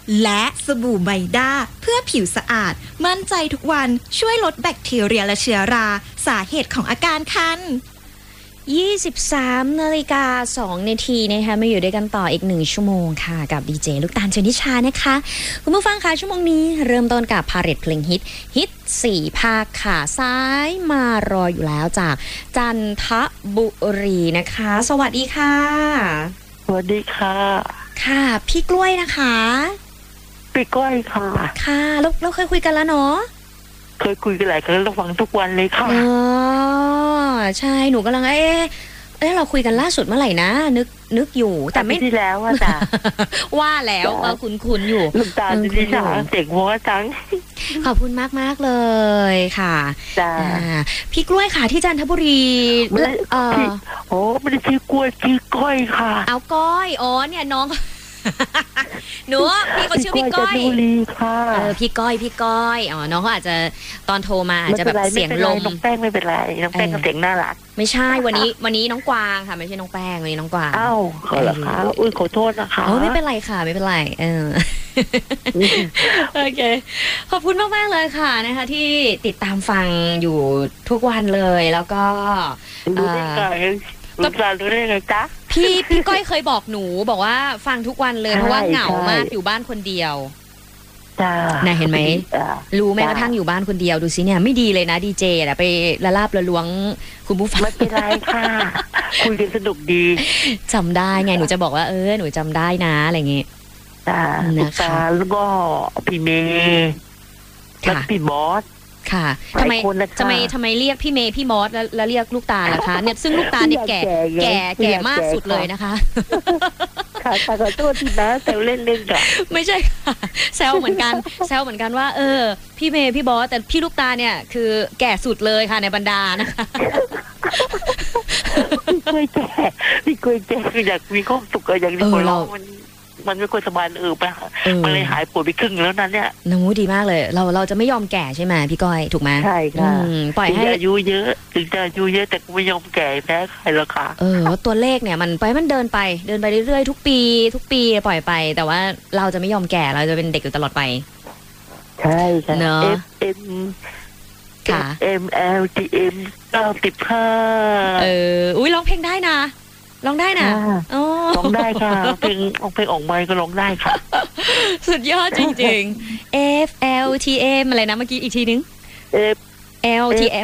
และสบู่ไบด้าเพื่อผิวสะอาดมั่นใจทุกวันช่วยลดแบคทีเรียและเชื้อราสาเหตุของอาการคัน 23:02 นาทีนะคะมาอยู่ด้วยกันต่ออีก1ชั่วโมงค่ะกับดีเจลูกตาลชนิชานะคะคุณผู้ฟังคะชั่วโมงนี้เริ่มต้นกับพาเรตเพลงฮิต4ภาคค่ะซ้ายมารออยู่แล้วจากจันทบุรีนะคะสวัสดีค่ะสวัสดีค่ะค่ะพี่กล้วยนะคะพี่ก้อยค่ะค่ะเราเคยคุยกันแล้วเนาะเคยคุยกันหลายครั้งเราฟังทุกวันเลยค่ะอ๋อใช่หนูกำลังเราคุยกันล่าสุดเมื่อไหร่นะนึกอยู่แต่ไม่ที่แล้วว่าจ้ะว่าแล้วคุณอยู่ลูกตาลดิฉันเจ๋งหัวจังขอบคุณมากเลยค่ะจ้าพี่กล้วยค่ะที่จันทบุรีโอ้ไม่ได้ชื่อกล้วยชื่อก้อยค่ะเอาก้อยอ๋อเนี่ยน้องหนูพี่เขาชื่อพี่ก้อยพี่ก้อยอ๋อน้องเขาอาจจะตอนโทรมาอาจจะแบบเสียงลมน้องแป้งไม่เป็นไรน้องแป้งก็เสียงน่ารักไม่ใช่วันนี้น้องกวางค่ะไม่ใช่น้องแป้งวันนี้น้องกวางอ้าวขอละค่ะอุ้ยขอโทษนะคะไม่เป็นไรค่ะไม่เป็นไรโอเคขอบคุณมากเลยค่ะนะคะที่ติดตามฟังอยู่ทุกวันเลยแล้วก็รู้ได้ไงลูกตารู้ได้ไงจ๊ะพี่ก้อยเคยบอกหนูบอกว่าฟังทุกวันเลยเพราะว่าเหงามากอยู่บ้านคนเดียวน่ะเห็นไหมรู้แม้กระทั่งอยู่บ้านคนเดียวดูสิเนี่ยไม่ดีเลยนะดีเจนะไปละลาบละล้วงคุณผู้ฟังไม่เป็นไรค่ะคุยกันสนุกดีจำได้ไงหนูจะบอกว่าหนูจำได้นะอะไรเงี้ยนะคะแล้วก็พี่เมย์และพี่บอสค่ะทำไมเรียกพี่เมย์พี่มอสแล้วเรียกลูกตาล่ะคะเนี่ยซึ่งลูกตาเนี่ยแก่มากสุดเลยนะคะค่ะขอโทษทีนะแซวเล่นๆค่ะไม่ใช่ค่ะแซวเหมือนกันว่าพี่เมย์พี่บอสแต่พี่ลูกตาเนี่ยคือแก่สุดเลยค่ะในบรรดานะคะพี่กล้วยแก่คืออยากมีความสุขอย่างที่คนเรามันไม่ค่อยสบายไปมันเลยหายปวดไปครึ่งแล้วนั้นเนี่ยน้องดีมากเลยเราจะไม่ยอมแก่ใช่ไหมพี่ก้อยถูกไหมใช่ค่ะปล่อยให้อายุเยอะถึงจะอายุเยอะแต่ไม่ยอมแก่แพ้ใครหรอกค่ะตัวเลขเนี่ยมันปล่อยมันเดินไปเรื่อยๆทุกปีปล่อยไปแต่ว่าเราจะไม่ยอมแก่เราจะเป็นเด็กอยู่ตลอดไปใช่ค่ะเนาะค่ะ MLTM 95 อุ้ยร้องเพลงได้นะร้องได้นะร้องได้ค่ะเพลงออกไมค์ก็ร้องได้ค่ะสุดยอดจริงๆ FLTM อะไรนะเมื่อกี้อีกทีนึง LTM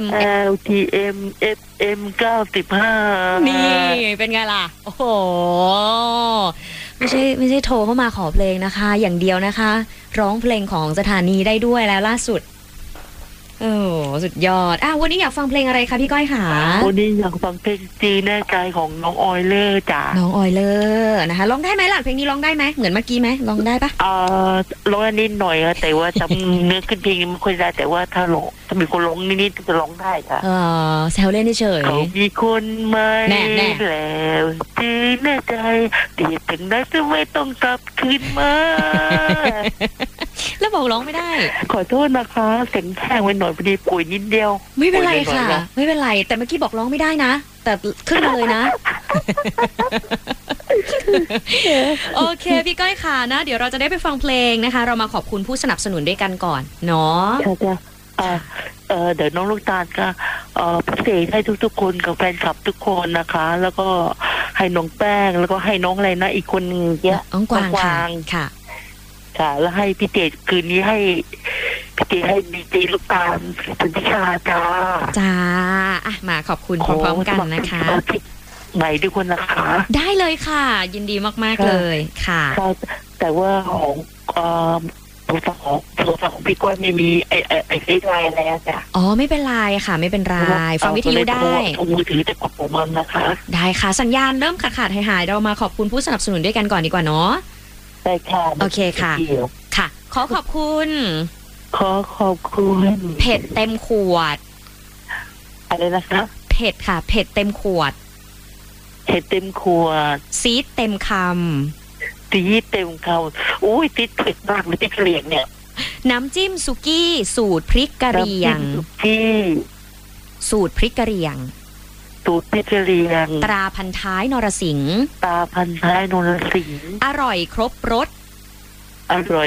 FM 95 นี่เป็นไงล่ะโอ้โหไม่ใช่โทรเข้ามาขอเพลงนะคะอย่างเดียวนะคะร้องเพลงของสถานีได้ด้วยแล้วล่าสุดสุดยอดวันนี้อยากฟังเพลงอะไรคะพี่ก้อยค่ะวันนี้อยากฟังเพลงจีแน่ใจของน้องออยเลอร์จ้ะน้องออยเลอร์นะคะร้องได้ไหมล่ะเพลงนี้ร้องได้ไหมเหมือนเมื่อกี้ไหมร้องได้ปะร้องนิดหน่อยแต่ว่าจำเนื้อขึ้นเพลงไม่ค่อยได้แต่ว่าถ้ามีคนร้องนิดๆจะร้องได้ค่ะแซวเล่นเฉยเขามีคนไม่แล้วจีแน่ใจเดี๋ยวถึงได้จะไม่ต้องกลับคืนมาแล้วบอกร้องไม่ได้ขอโทษนะคะเสียงแห้งไว้หน่อยพอดีป่วยนิดเดียวไม่เป็นไรค่ะไม่เป็นไรแต่เมื่อกี้บอกร้องไม่ได้นะแต่ขึ้นมาเลยนะโอเคพี่ก้อยค่ะนะเดี๋ยวเราจะได้ไปฟังเพลงนะคะเรามาขอบคุณผู้สนับสนุนด้วยกันก่อนเนาะเดี๋ยวน้องลูกตาลก็พิเศษให้ทุกๆคนกับแฟนคลับทุกคนนะคะแล้วก็ให้น้องแป้งแล้วก็ให้น้องอะไรนะอีกคนนึงเนี่ยน้องกวางค่ะแล้วให้พี่เจคืนนี้ให้พี่เจให้ดีเจลูกตาลสุนิชาจ้ามาขอบคุณพร้อมๆกันนะคะไหนทุกคนนะคะได้เลยค่ะยินดีมากๆเลยค่ะแต่ว่าของโทรศัพท์ของพี่ก้อยไม่มีไอ้ไลน์แล้วจ้ะไม่เป็นไรค่ะไม่เป็นไรฟังวิทยุได้มือถือแต่ของผมมันนะคะได้ค่ะสัญญาณเริ่มขาดหายเรามาขอบคุณผู้สนับสนุนด้วยกันก่อนดีกว่าเนาะได้ค่ะโอเคค่ะค่ะขอบคุณเผ็ดเต็มขวดอะไรนะคะเผ็ดค่ะเผ็ดเต็มขวดซีดเต็มคำอุ้ยติดเผ็ดมากเลยติดเหลียงเนี่ยน้ำจิ้มสุกี้สูตรพริกกะเหรี่ยงสูตรพริกกะเหรี่ยงตราพันท้ายนรสิงห์อร่อยครบรส